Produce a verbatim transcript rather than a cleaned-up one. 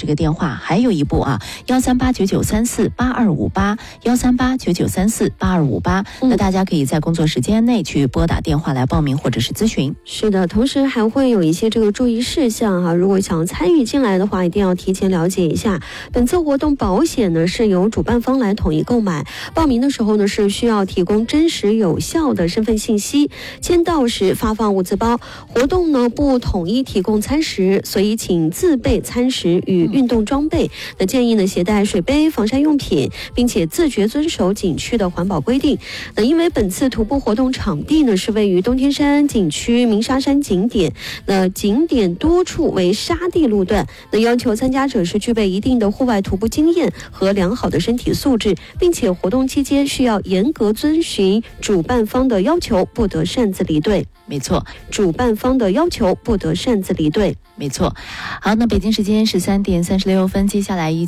这个电话，还有一部啊，幺三八九九三四八二五八，幺三八九九三四八二五八。那大家可以在工作时间内去拨打电话来报名或者是咨询。 是的，同时还会有一些这个注意事项哈、啊，如果想参与进来的话，一定要提前了解一下。本次活动保险呢是由主办方来统一购买，报名的时候呢是需要提供真实有效的身份信息，签到时发放物资包。活动呢不统一提供餐食，所以请自备餐食与运动装备。那建议呢携带水杯、防晒用品，并且自觉遵守景区的环保规定。那因为本次徒步活动场地呢是位于东天山景区鸣沙山景点，那景点多处为沙地路段，那要求参加者是具备一定的户外徒步经验和良好的身体素质，并且活动期间需要严格遵循主办方的要求，不得擅自离队。 没错， 主办方的要求不得擅自离队。 没错。好，那北京时间十三点三十六分，接下来一